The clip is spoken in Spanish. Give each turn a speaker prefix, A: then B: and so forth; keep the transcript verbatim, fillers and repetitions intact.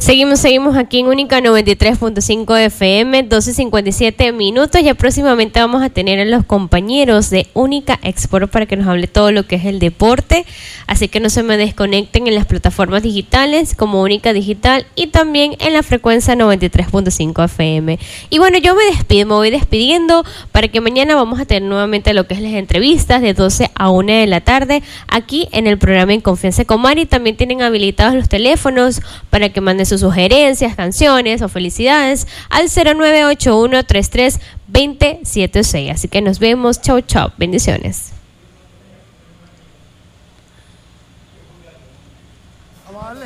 A: Seguimos, seguimos aquí en Única noventa y tres punto cinco F M, doce cincuenta y siete minutos. Ya próximamente vamos a tener a los compañeros de Única Export para que nos hable todo lo que es el deporte. Así que no se me desconecten en las plataformas digitales como Única Digital y también en la frecuencia noventa y tres punto cinco F M. Y bueno, yo me despido, me voy despidiendo para que mañana vamos a tener nuevamente lo que es las entrevistas de doce a una de la tarde aquí en el programa En Confianza con Mari. También tienen habilitados los teléfonos para que manden sus sugerencias, canciones o felicidades al cero nueve ocho uno tres tres dos cero siete seis. Así que nos vemos. Chau, chau. Bendiciones.
B: Vamos a darle.